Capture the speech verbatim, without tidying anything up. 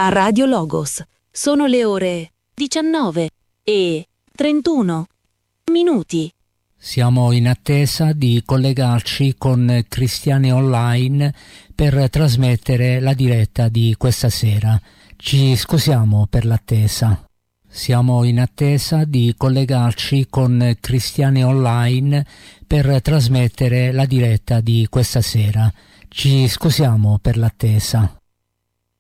a Radio Logos. Sono le ore diciannove e trentuno minuti. Siamo in attesa di collegarci con Cristiani Online per trasmettere la diretta di questa sera. Ci scusiamo per l'attesa. Siamo in attesa di collegarci con Cristiani Online per trasmettere la diretta di questa sera. Ci scusiamo per l'attesa.